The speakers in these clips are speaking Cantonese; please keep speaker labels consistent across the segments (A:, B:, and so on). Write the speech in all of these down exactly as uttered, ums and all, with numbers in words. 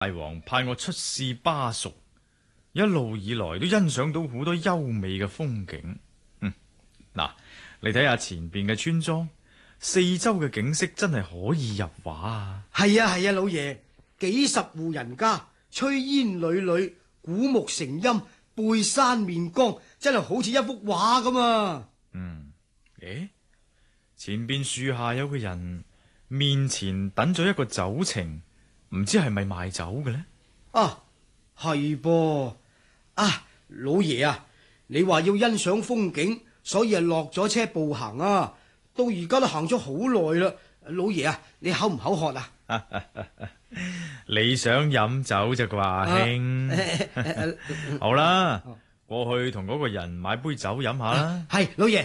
A: 大王派我出使巴蜀，一路以來都欣賞到好多優美嘅風景。嗯，嗱，你睇下前邊嘅村莊，四周嘅景色真係可以入畫啊！
B: 係啊係啊，老爺，幾十戶人家，炊煙縷縷，古木成蔭，背山面江，真係好似一幅畫咁啊！
A: 嗯，誒，前邊樹下有個人，面前等咗一個酒埕。唔知係咪賣酒嘅呢？
B: 啊，係噃！啊，老爺啊，你話要欣賞風景，所以啊落咗車步行啊，到而家都行咗好耐啦。老爺啊，你口唔口渴啊？
A: 你想飲酒咋啩，兄？好啦，過去同嗰個人買杯酒飲下啦。
B: 係、啊，老爺。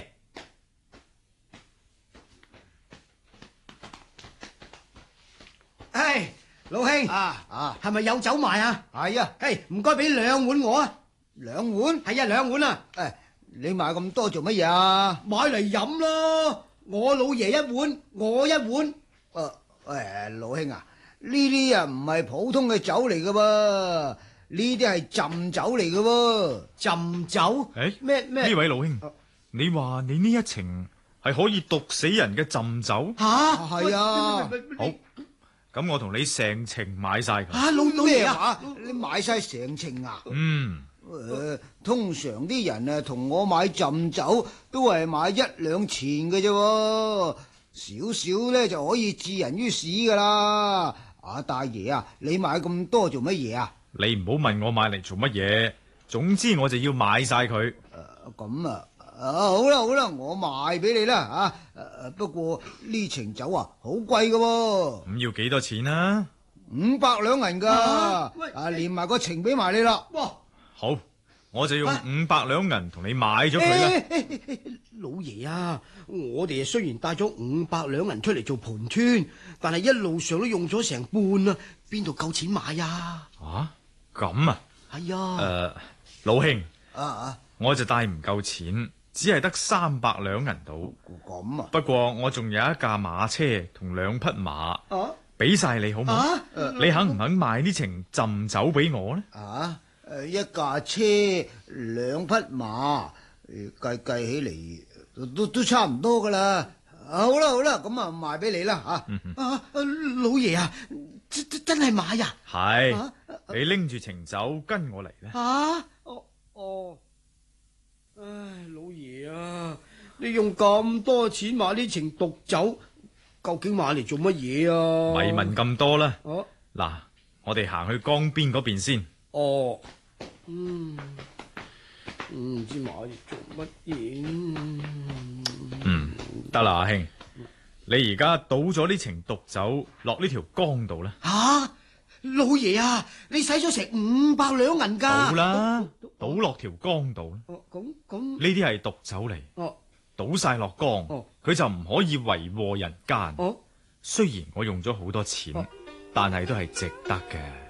B: 唉。老兄啊啊，係咪有酒賣啊？
C: 係啊，
B: 嘿，唔該俾兩碗我啊！
C: 兩碗？
B: 係啊，兩碗啊！
C: 誒，你買咁多做乜嘢啊？
B: 買嚟飲咯，我老爺一碗，我一碗。誒
C: 誒，老兄啊，呢啲啊唔係普通嘅酒嚟噶噃，呢啲係浸酒嚟噶喎。
B: 浸酒？誒，咩咩？
A: 呢位老兄，你話你呢一程係可以毒死人嘅浸酒？
B: 吓，
C: 係啊。
A: 好。咁我同你成程買晒佢。
B: 啊，老老爺啊，
C: 你買晒成程啊？
A: 嗯。
C: 誒、呃，通常啲人啊同我買浸酒都係買一兩錢嘅啫，少少咧就可以置人於死噶啦。啊，大爺啊，你買咁多做乜嘢啊？
A: 你唔好問我買嚟做乜嘢，總之我就要買晒佢。
C: 誒、呃，咁啊。啊，好啦好啦，我賣俾你啦啊！誒，不過呢程酒啊，好貴噶。
A: 咁要幾多錢啊？
C: 五百兩銀噶，啊，啊連埋個程俾埋你啦。
B: 哇！
A: 好，我就用五百兩銀同你買咗佢啦。
B: 老爺啊，我哋雖然帶咗五百兩銀出嚟做盤村，但係一路上都用咗成半啦，邊度夠錢買啊？
A: 啊，咁啊？
B: 係啊。誒、
A: 呃，老兄，
C: 啊啊，
A: 我就帶唔夠錢。只係得三百兩銀到，
C: 咁啊！
A: 不過我仲有一架馬車同兩匹馬，俾晒、啊、你好唔好？啊、你肯唔肯賣呢程浸酒俾我呢？
C: 啊！誒，一架車兩匹馬，計計起嚟都都差唔多噶啦。好啦好啦，咁啊賣俾你啦吓。
B: 啊，啊老爺啊，真真係買呀？
A: 係，啊、你拎住程酒跟我嚟咧。
B: 啊，哦哦。唉，老爺啊，你用咁多錢買呢程毒酒，究竟買嚟做乜嘢啊？
A: 咪問咁多啦。嗱、
B: 啊，
A: 我哋行去江邊嗰邊先。
B: 哦，嗯，唔知買嚟做乜嘢？
A: 嗯，得啦，阿兄，你而家倒咗呢程毒酒落呢條江度啦。
B: 吓、啊，老爺啊，你使咗成五百兩銀噶。
A: 好啦，倒落條江度啦。
B: 哦，咁咁
A: 呢啲係毒酒嚟。
B: 哦，
A: 倒晒落江，佢、哦、就唔可以為禍人間。
B: 哦，
A: 雖然我用咗好多錢，哦、但係都係值得嘅。